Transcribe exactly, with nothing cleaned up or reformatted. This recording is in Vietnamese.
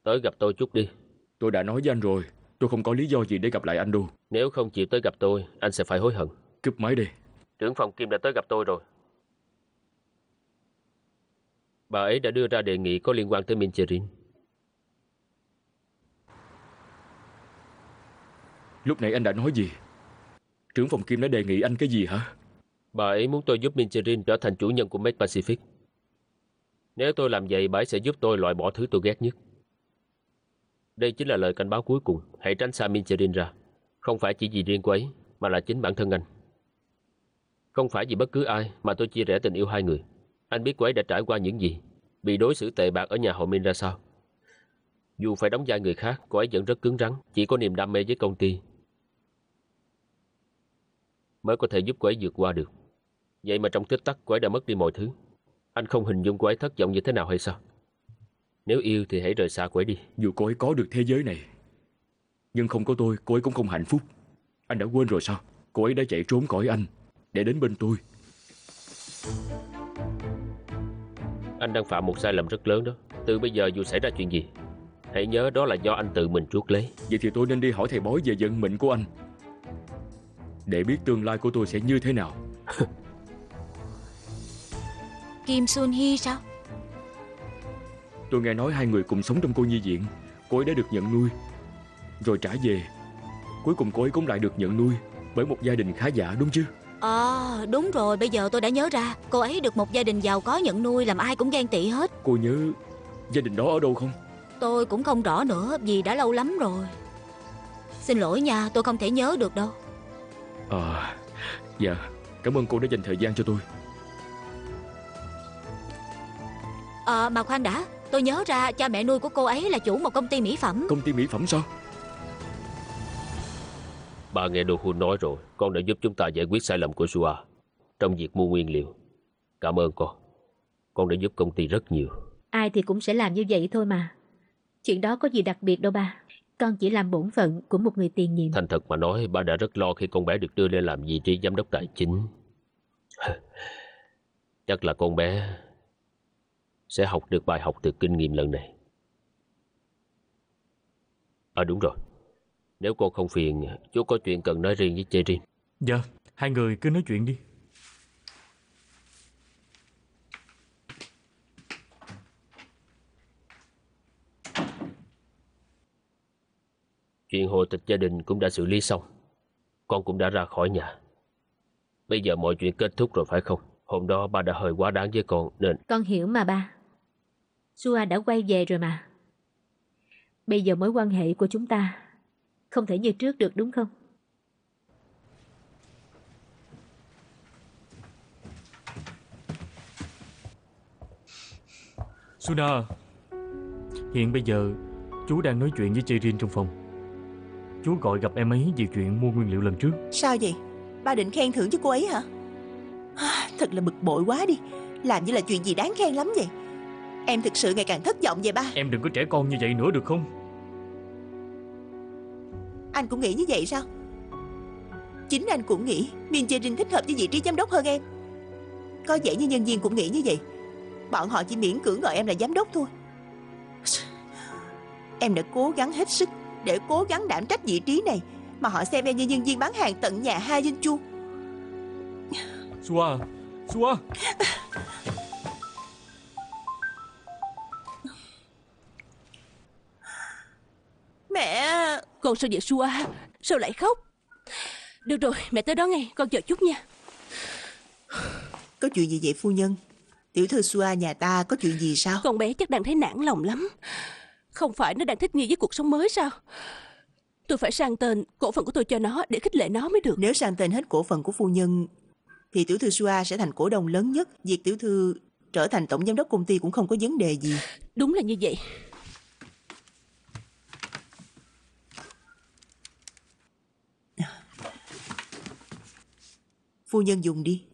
Tới gặp tôi chút đi. Tôi đã nói với anh rồi, tôi không có lý do gì để gặp lại anh đâu. Nếu không chịu tới gặp tôi, anh sẽ phải hối hận. Cúp máy đi. Trưởng phòng Kim đã tới gặp tôi rồi. Bà ấy đã đưa ra đề nghị có liên quan tới Min Cherin. Lúc nãy anh đã nói gì? Trưởng phòng Kim đã đề nghị anh cái gì hả? Bà ấy muốn tôi giúp Min Cherin trở thành chủ nhân của Med Pacific. Nếu tôi làm vậy, bà ấy sẽ giúp tôi loại bỏ thứ tôi ghét nhất. Đây chính là lời cảnh báo cuối cùng. Hãy tránh xa Min Cherin ra. Không phải chỉ vì riêng cô ấy, mà là chính bản thân anh. Không phải vì bất cứ ai mà tôi chia rẽ tình yêu hai người. Anh biết cô ấy đã trải qua những gì, bị đối xử tệ bạc ở nhà họ Min ra sao. Dù phải đóng vai người khác, cô ấy vẫn rất cứng rắn, chỉ có niềm đam mê với công ty mới có thể giúp cô ấy vượt qua được. Vậy mà trong tích tắc cô ấy đã mất đi mọi thứ. Anh không hình dung cô ấy thất vọng như thế nào hay sao? Nếu yêu thì hãy rời xa cô ấy đi. Dù cô ấy có được thế giới này, nhưng không có tôi, cô ấy cũng không hạnh phúc. Anh đã quên rồi sao? Cô ấy đã chạy trốn khỏi anh để đến bên tôi. Anh đang phạm một sai lầm rất lớn đó. Từ bây giờ dù xảy ra chuyện gì, hãy nhớ đó là do anh tự mình chuốc lấy. Vậy thì tôi nên đi hỏi thầy bói về vận mệnh của anh, để biết tương lai của tôi sẽ như thế nào. Kim Sun Hee sao? Tôi nghe nói hai người cùng sống trong cô nhi viện. Cô ấy đã được nhận nuôi, rồi trả về. Cuối cùng cô ấy cũng lại được nhận nuôi bởi một gia đình khá giả, đúng chứ? Ờ à, đúng rồi, bây giờ tôi đã nhớ ra. Cô ấy được một gia đình giàu có nhận nuôi, làm ai cũng ghen tị hết. Cô nhớ gia đình đó ở đâu không? Tôi cũng không rõ nữa, vì đã lâu lắm rồi. Xin lỗi nha, tôi không thể nhớ được đâu. À, dạ, cảm ơn cô đã dành thời gian cho tôi. À, mà khoan đã, tôi nhớ ra cha mẹ nuôi của cô ấy là chủ một công ty mỹ phẩm. Công ty mỹ phẩm sao? Bà nghe Do Hun nói rồi, con đã giúp chúng ta giải quyết sai lầm của Sua trong việc mua nguyên liệu. Cảm ơn con. Con đã giúp công ty rất nhiều. Ai thì cũng sẽ làm như vậy thôi mà. Chuyện đó có gì đặc biệt đâu ba. Con chỉ làm bổn phận của một người tiền nhiệm. Thành thật mà nói, ba đã rất lo khi con bé được đưa lên làm vị trí giám đốc tài chính. Chắc là con bé sẽ học được bài học từ kinh nghiệm lần này. À đúng rồi, nếu con không phiền, chú có chuyện cần nói riêng với Cherin. Dạ, hai người cứ nói chuyện đi. Chuyện hộ tịch gia đình cũng đã xử lý xong. Con cũng đã ra khỏi nhà. Bây giờ mọi chuyện kết thúc rồi phải không? Hôm đó ba đã hơi quá đáng với con nên... Con hiểu mà ba. Sua đã quay về rồi mà. Bây giờ mối quan hệ của chúng ta không thể như trước được, đúng không? Suna, hiện bây giờ chú đang nói chuyện với Cherin trong phòng. Chú gọi gặp em ấy về chuyện mua nguyên liệu lần trước. Sao vậy? Ba định khen thưởng cho cô ấy hả? Thật là bực bội quá đi. Làm như là chuyện gì đáng khen lắm vậy. Em thực sự ngày càng thất vọng vậy ba. Em đừng có trẻ con như vậy nữa được không? Anh cũng nghĩ như vậy sao? Chính anh cũng nghĩ Min Cherin thích hợp với vị trí giám đốc hơn em. Có vẻ như nhân viên cũng nghĩ như vậy. Bọn họ chỉ miễn cưỡng gọi em là giám đốc thôi. Em đã cố gắng hết sức để cố gắng đảm trách vị trí này, mà họ xem em như nhân viên bán hàng tận nhà Ha Jin Chu. Sua, Sua. Mẹ. Con sao vậy Sua? Sao lại khóc? Được rồi, mẹ tới đó ngay, con chờ chút nha. Có chuyện gì vậy phu nhân? Tiểu thư Sua nhà ta có chuyện gì sao? Con bé chắc đang thấy nản lòng lắm. Không phải nó đang thích nghi với cuộc sống mới sao? Tôi phải sang tên cổ phần của tôi cho nó để khích lệ nó mới được. Nếu sang tên hết cổ phần của phu nhân thì tiểu thư Sua sẽ thành cổ đông lớn nhất. Việc tiểu thư trở thành tổng giám đốc công ty cũng không có vấn đề gì. Đúng là như vậy. Phu nhân dùng đi.